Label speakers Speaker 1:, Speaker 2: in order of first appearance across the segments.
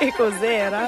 Speaker 1: Che cos'era?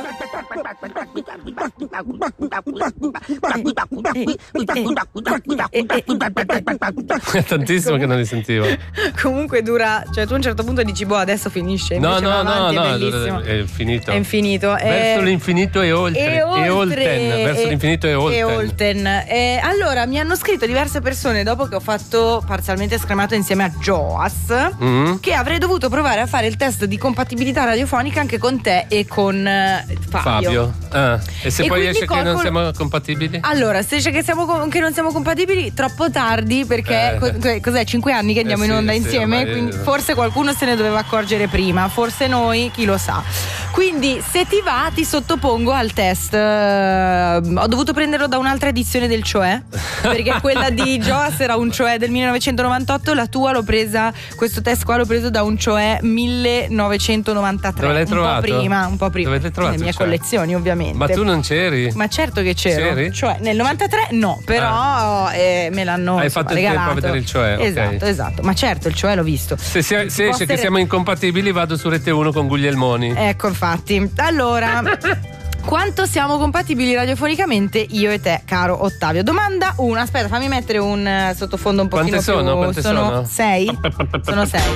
Speaker 2: È tantissimo che non li sentivo.
Speaker 1: Comunque dura, cioè tu a un certo punto dici boh adesso finisce.
Speaker 2: No,
Speaker 1: invece va avanti,
Speaker 2: no,
Speaker 1: è bellissimo.
Speaker 2: è finito.
Speaker 1: È infinito.
Speaker 2: Verso l'infinito e oltre. Verso l'infinito e oltre.
Speaker 1: Allora mi hanno scritto diverse persone dopo che ho fatto parzialmente scremato insieme a Joas che avrei dovuto provare a fare il test di compatibilità radiofonica anche con te e con Fabio.
Speaker 2: E se poi esce che non siamo compatibili?
Speaker 1: Allora, se esce che non siamo compatibili, troppo tardi perché cos'è? 5 anni che andiamo in onda insieme, quindi forse qualcuno se ne doveva accorgere prima, forse noi, chi lo sa. Quindi se ti va ti sottopongo al test. Ho dovuto prenderlo da un'altra edizione del Cioè, perché quella di Joas era un Cioè del 1998, la tua questo test qua l'ho preso da un Cioè 1993.
Speaker 2: Dove l'hai trovato?
Speaker 1: Un po' prima.
Speaker 2: Dove l'hai trovato?
Speaker 1: Le mie collezioni, ovviamente.
Speaker 2: Ma tu non c'eri?
Speaker 1: Ma certo che c'ero.
Speaker 2: C'eri?
Speaker 1: Cioè nel 93 no, però me l'hanno
Speaker 2: Hai fatto
Speaker 1: regalato.
Speaker 2: Il tempo a vedere il Cioè.
Speaker 1: Esatto, ma certo il Cioè l'ho visto.
Speaker 2: Se esce che siamo incompatibili vado su Rete 1 con Guglielmoni.
Speaker 1: Ecco, infatti. Allora quanto siamo compatibili radiofonicamente io e te, caro Ottavio? Domanda 1. Aspetta, fammi mettere un sottofondo un pochino più.
Speaker 2: Quante sono?
Speaker 1: 6? Sono 6.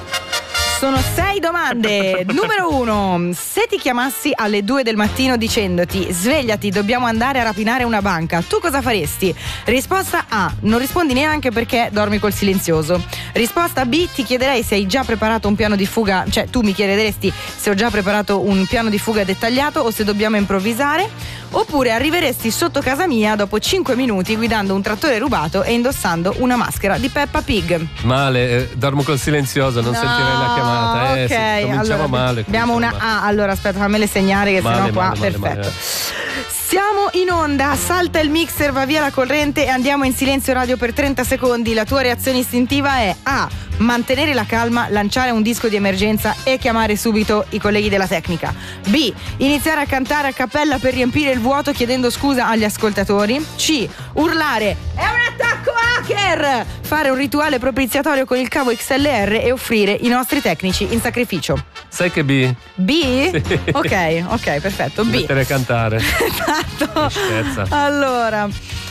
Speaker 1: Sono 6 domande. Numero 1. Se ti chiamassi alle 2 del mattino dicendoti svegliati, dobbiamo andare a rapinare una banca, tu cosa faresti? Risposta A. Non rispondi neanche perché dormi col silenzioso. Risposta B. Ti chiederei se hai già preparato un piano di fuga, cioè tu mi chiederesti se ho già preparato un piano di fuga dettagliato o se dobbiamo improvvisare. Oppure arriveresti sotto casa mia dopo 5 minuti guidando un trattore rubato e indossando una maschera di Peppa Pig.
Speaker 2: Male, dormo col silenzioso, non sentirei la chiamata.
Speaker 1: Ok,
Speaker 2: sì, cominciamo
Speaker 1: allora,
Speaker 2: male.
Speaker 1: Abbiamo una A, allora aspetta, fammele segnare che sennò qua perfetto.
Speaker 2: Male.
Speaker 1: Siamo in onda, salta il mixer, va via la corrente e andiamo in silenzio radio per 30 secondi. La tua reazione istintiva è A. Mantenere la calma, lanciare un disco di emergenza e chiamare subito i colleghi della tecnica. B. Iniziare a cantare a cappella per riempire il vuoto chiedendo scusa agli ascoltatori. C. Urlare è un attacco hacker! Fare un rituale propiziatorio con il cavo XLR e offrire i nostri tecnici in sacrificio.
Speaker 2: Sai che B?
Speaker 1: B?
Speaker 2: Sì.
Speaker 1: Ok, perfetto. B.
Speaker 2: Mettere a cantare.
Speaker 1: Esatto.
Speaker 2: Scherza.
Speaker 1: Allora,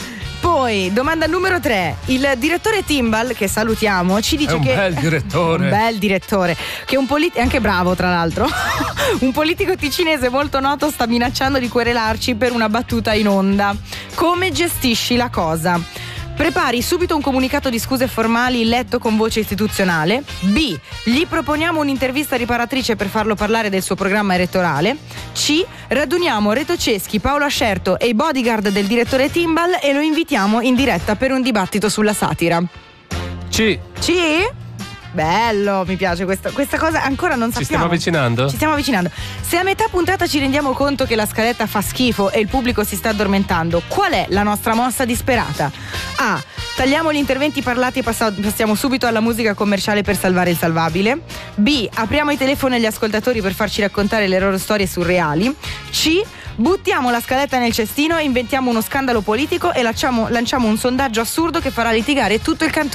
Speaker 1: poi domanda numero 3. Il direttore Timbal, che salutiamo, ci dice
Speaker 2: è un bel direttore.
Speaker 1: Un bel direttore, che è anche bravo tra l'altro. Un politico ticinese molto noto sta minacciando di querelarci per una battuta in onda. Come gestisci la cosa? Prepari subito un comunicato di scuse formali letto con voce istituzionale. B. Gli proponiamo un'intervista riparatrice per farlo parlare del suo programma elettorale. C. Raduniamo Reto Ceschi, Paolo Ascerto e i bodyguard del direttore Timbal e lo invitiamo in diretta per un dibattito sulla satira.
Speaker 2: C.
Speaker 1: Bello, mi piace questa cosa, ancora non sappiamo.
Speaker 2: Ci stiamo avvicinando.
Speaker 1: Se a metà puntata ci rendiamo conto che la scaletta fa schifo e il pubblico si sta addormentando, qual è la nostra mossa disperata? A. Tagliamo gli interventi parlati e passiamo subito alla musica commerciale per salvare il salvabile. B. Apriamo i telefoni agli ascoltatori per farci raccontare le loro storie surreali. C. Buttiamo la scaletta nel cestino e inventiamo uno scandalo politico e lanciamo un sondaggio assurdo che farà litigare tutto il cantone.